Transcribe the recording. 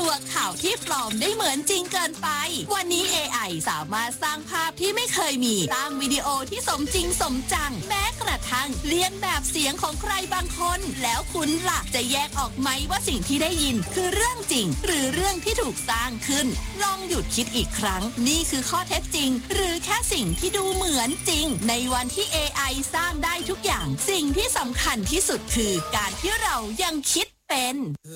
วข่าวที่ปลอมได้เหมือนจริงเกินไปวันนี้ AI สามารถสร้างภาพที่ไม่เคยมีสร้างวิดีโอที่สมจริงสมจังแม้กระทั่งเลียนแบบเสียงของใครบางคนแล้วคุณล่ะจะแยกออกไหมว่าสิ่งที่ได้ยินคือเรื่องจริงหรือเรื่องที่ถูกสร้างขึ้นลองหยุดคิดอีกครั้งนี่คือข้อเท็จจริงหรือแค่สิ่งที่ดูเหมือนจริงในวันที่ AI สร้างได้ทุกอย่างสิ่งที่สำคัญที่สุดคือการที่เรายังคิดเป็น